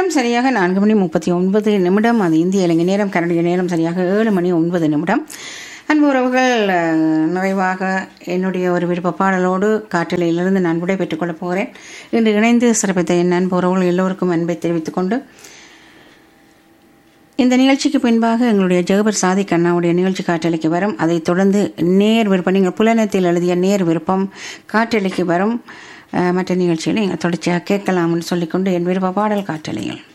நேரம் சரியாக 4:39 அது இந்திய இலங்கை நேரம். கனடிய நேரம் சரியாக 7:09. அன்பு உறவுகள், நிறைவாக என்னுடைய ஒரு விருப்ப பாடலோடு காற்றலையிலிருந்து நான் விடை பெற்றுக் கொள்ளப் போகிறேன். இன்று இணைந்து சிறப்பித்த என் அன்பு உறவுகள் எல்லோருக்கும் அன்பை தெரிவித்துக் கொண்டு இந்த நிகழ்ச்சிக்கு பின்பாக எங்களுடைய ஜெகபர் சாதிக் அண்ணாவுடைய நிகழ்ச்சி காற்றலைக்கு வரும். அதைத் தொடர்ந்து நேர் விருப்பம், நீங்கள் புலனத்தில் எழுதிய நேர் விருப்பம் காற்றலைக்கு வரும். மற்ற நிகழ்ச்சிகளை நீங்கள் தொடர்ச்சியாக கேட்கலாம்னு சொல்லிக்கொண்டு என் விருப்ப பாடல் காற்றலைகள்.